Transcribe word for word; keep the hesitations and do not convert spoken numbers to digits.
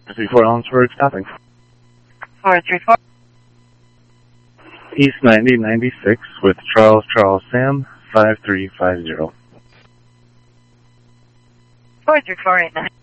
three four Ellensburg, stopping. four three four. East ninety ninety-six with Charles Charles Sam, five three five zero. four three four eight nine.